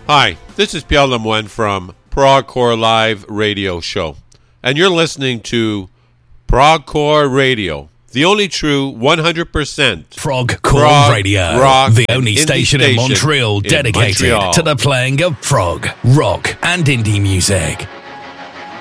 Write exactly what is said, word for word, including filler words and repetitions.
Hi, this is Pierre Lemoine from Progcore Live Radio Show, and you're listening to Progcore Radio, the only true one hundred percent Progcore prog Radio, rock the only station, station in Montreal in dedicated Montreal. to the playing of prog, rock, and indie music.